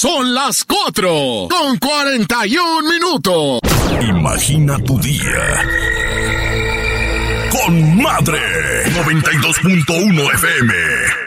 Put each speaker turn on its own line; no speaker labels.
Son las 4:41.
Imagina tu día con Madre 92.1 FM.